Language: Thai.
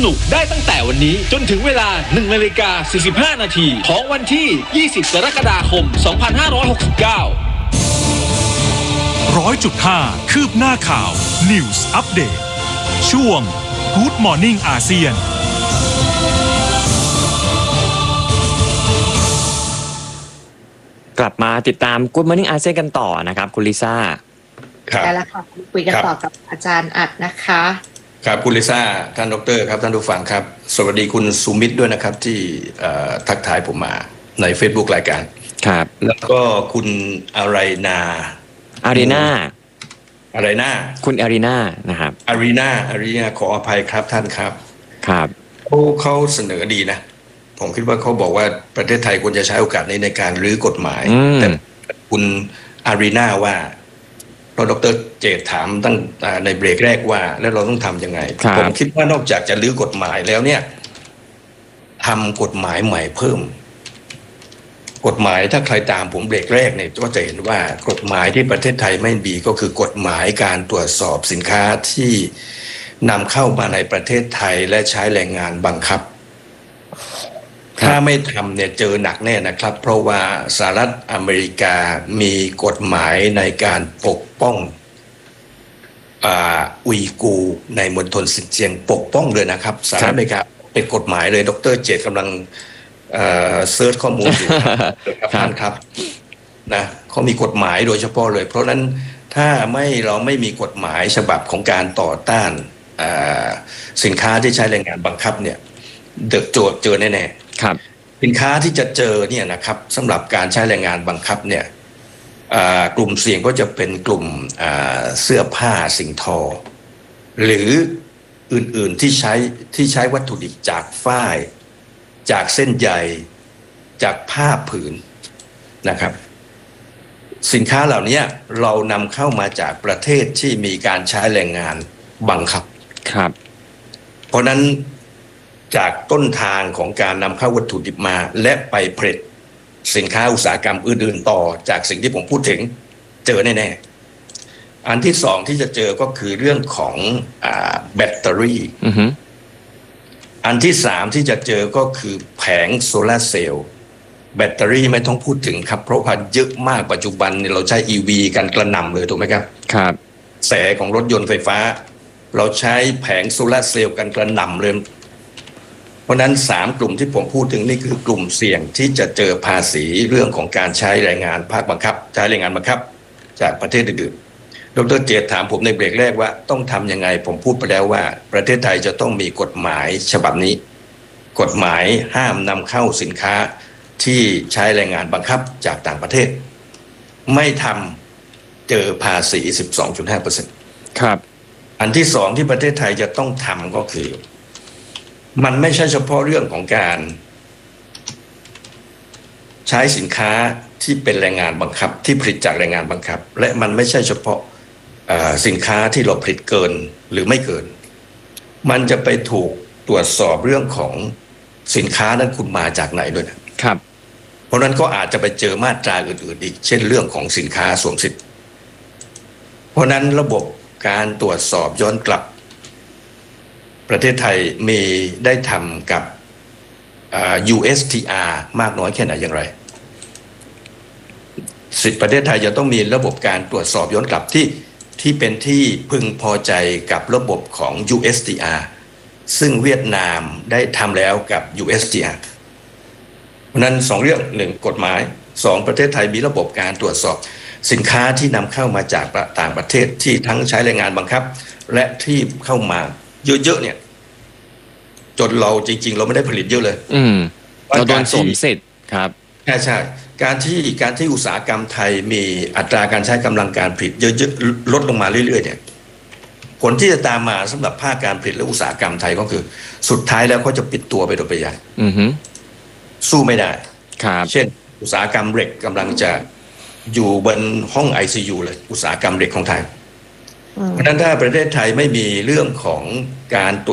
สนุกได้ตั้งแต่วันนี้จนถึงเวลา 1:45 นาทีของวันที่ 20 กรกฎาคม 2569 100.5 คืบหน้าข่าว News Update ช่วง Good Morning อาเซียนกลับมาติดตาม Good Morning อาเซียนกันต่อนะครับคุณลิซ่าครับได้แล้วค่ะคุยกันต่อกับอาจารย์อัดนะคะครับคุณลิซ่าท่านดรครับท่านผู้ฟังครับสวัสดีคุณสุมิตรด้วยนะครับที่ทักทายผมมาใน Facebook รายการครับแล้วก็คุณอะไรนาอารีนาคุณอารีนานะครับอารีนาขออภัยครับท่านครับครับเขาเสนอดีนะผมคิดว่าเขาบอกว่าประเทศไทยควรจะใช้โอกาสนี้ในการรื้อกฎหมายแต่คุณอารีนาว่าเพราะดร.เจตถามตั้งในเบรกแรกว่าแล้วเราต้องทำยังไงผมคิดว่านอกจากจะรื้อกฎหมายแล้วเนี่ยทำกฎหมายใหม่เพิ่มกฎหมายถ้าใครตามผมเบรกแรกเนี่ยก็จะเห็นว่ากฎหมายที่ประเทศไทยไม่มีก็คือกฎหมายการตรวจสอบสินค้าที่นำเข้ามาในประเทศไทยและใช้แรงงานบังคับถ้าไม่ทำเนี่ยเจอหนักแน่นะครับเพราะว่าสหรัฐอเมริกามีกฎหมายในการปกป้องอุยกูร์ในมณฑลซินเจียงปกป้องเลยนะครับสหรัฐอเมริกาเป็นกฎหมายเลยดร.เจตกำลังเซิร์ชข้อมูลอยู่ครับท่านครับนะเขามีกฎหมายโดยเฉพาะเลยเพราะนั้นถ้าเราไม่มีกฎหมายฉบับของการต่อต้านสินค้าที่ใช้แรงงานบังคับเนี่ยโจทย์เจอแน่ๆครับสินค้าที่จะเจอเนี่ยนะครับสำหรับการใช้แรงงานบังคับเนี่ยกลุ่มเสี่ยงก็จะเป็นกลุ่มเสื้อผ้าสิ่งทอหรืออื่นๆที่ใช้วัตถุดิบจากฝ้ายจากเส้นใยจากผ้าผืนนะครับสินค้าเหล่านี้เรานำเข้ามาจากประเทศที่มีการใช้แรงงานบังคับครับเพราะนั้นจากต้นทางของการนำเข้าวัตถุดิบมาและไปผลิตสินค้าอุตสาหกรรมอื่นๆต่อจากสิ่งที่ผมพูดถึงเจอแน่ๆอันที่สองที่จะเจอก็คือเรื่องของแบตเตอรี่อันที่สามที่จะเจอก็คือแผงโซลาร์เซลล์แบตเตอรี่ไม่ต้องพูดถึงครับเพราะว่าเยอะมากปัจจุบันเราใช้ EV กันกระหน่ำเลยถูกไหมครับครับแสของรถยนต์ไฟฟ้าเราใช้แผงโซลาร์เซลล์กันกระหน่ำเลยเพราะนั้น3กลุ่มที่ผมพูดถึงนี่คือกลุ่มเสี่ยงที่จะเจอภาษีเรื่องของการใช้แรงงานภาคบังคับใช้แรงงานบังคับจากประเทศอื่นๆดร.เจตถามผมในเบรกแรกว่าต้องทำยังไงผมพูดไปแล้วว่าประเทศไทยจะต้องมีกฎหมายฉบับนี้กฎหมายห้ามนำเข้าสินค้าที่ใช้แรงงานบังคับจากต่างประเทศไม่ทำเจอภาษี 12.5% ครับอันที่สองที่ประเทศไทยจะต้องทำก็คือมันไม่ใช่เฉพาะเรื่องของการใช้สินค้าที่เป็นแรงงานบังคับที่ผลิตจากแรงงานบังคับและมันไม่ใช่เฉพาะสินค้าที่เราผลิตเกินหรือไม่เกินมันจะไปถูกตรวจสอบเรื่องของสินค้านั้นคุณมาจากไหนด้วยนะครับเพราะนั้นก็อาจจะไปเจอมาตราอื่นๆอีกเช่นเรื่องของสินค้าสวมสิทธิ์เพราะนั้นระบบการตรวจสอบย้อนกลับประเทศไทยมีได้ทำกับ USTR มากน้อยแค่ไหนอย่างไรประเทศไทยจะต้องมีระบบการตรวจสอบย้อนกลับที่เป็นที่พึงพอใจกับระบบของ USTR ซึ่งเวียดนามได้ทำแล้วกับ USTR เพราะนั้น2เรื่อง1กฎหมาย2ประเทศไทยมีระบบการตรวจสอบสินค้าที่นำเข้ามาจากต่างประเทศที่ทั้งใช้แรงงานบังคับและที่เข้ามาเยอะๆเนี่ยจนเราจริงๆเราไม่ได้ผลิตเยอะเลยเราโดนสวมสิทธิ์ครับใช่การที่อุตสาหกรรมไทยมีอัตราการใช้กำลังการผลิตเยอะๆลดลงมาเรื่อยๆเนี่ยผลที่จะตามมาสำหรับภาคการผลิตและอุตสาหกรรมไทยก็คือสุดท้ายแล้วเขาจะปิดตัวไปโดยปริยายสู้ไม่ได้ครับเช่นอุตสาหกรรมเหล็กกำลังจะอยู่บนห้อง ICU เลยอุตสาหกรรมเหล็กของไทยเพราะฉะนั้นถ้าประเทศไทยไม่มีเรื่องของการ